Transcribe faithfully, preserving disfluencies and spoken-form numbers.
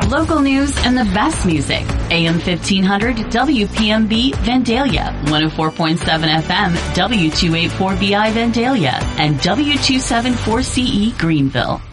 local news, and the best music. A M fifteen hundred W P M B Vandalia, one oh four point seven F M W two eighty-four B I Vandalia, and W two seventy-four C E Greenville.